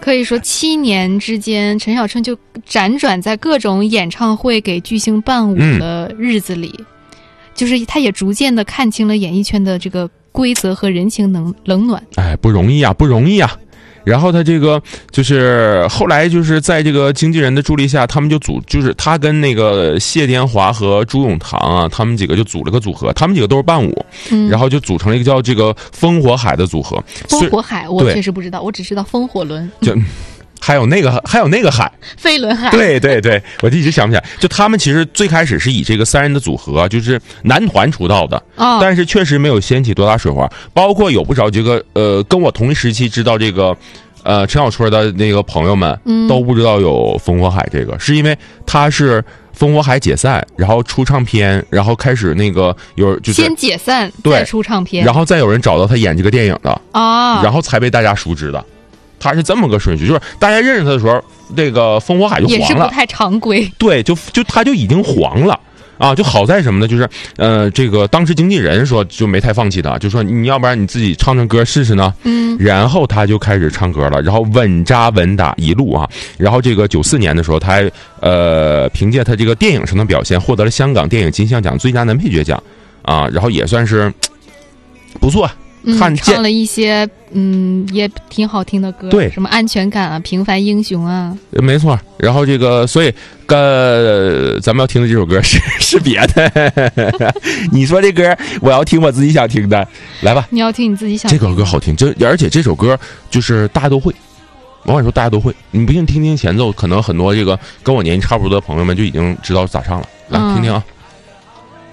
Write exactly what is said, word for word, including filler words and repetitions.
可以说七年之间，陈小春就辗转在各种演唱会给巨星伴舞的日子里，嗯、就是他也逐渐的看清了演艺圈的这个规则和人情冷冷暖。 哎，不容易啊，不容易啊！然后他这个就是后来就是在这个经纪人的助力下，他们就组，就是他跟那个谢天华和朱永棠啊，他们几个就组了个组合，他们几个都是伴舞，嗯、然后就组成了一个叫这个风火海的组合。 风火海我确实不知道，我只知道风火轮。 就还有那个还有那个海， 飞轮海。 对对对，我就一直想不起来。就他们其实最开始是以这个三人的组合，就是男团出道的，哦、但是确实没有掀起多大水花。包括有不少这个呃跟我同一时期知道这个呃陈小春的那个朋友们，嗯、都不知道有烽火海这个，是因为他是烽火海解散，然后出唱片，然后开始那个有就是先解散再出唱片， 然后再有人找到他演这个电影的啊，然后才被大家熟知的。他是这么个顺序，就是大家认识他的时候，这个烽火海就黄了， 也是不太常规。 对，就就他就已经黄了啊！就好在什么呢？就是呃，这个当时经纪人说就没太放弃他，就说你要不然你自己唱唱歌试试呢。嗯，然后他就开始唱歌了，然后稳扎稳打一路啊。然后这个九四年的时候，他还呃凭借他这个电影上的表现，获得了香港电影金像奖最佳男配角奖啊，然后也算是不错。 嗯，唱了一些嗯也挺好听的歌， 对， 什么安全感啊，平凡英雄啊， 没错。然后这个，所以跟咱们要听的这首歌是是别的。你说这歌，我要听我自己想听的，来吧。 你要听你自己想听的。 这首歌好听，这而且这首歌就是大家都会。往往说大家都会，你不信听听前奏，可能很多这个跟我年纪差不多的朋友们就已经知道咋唱了。来、嗯、听听啊。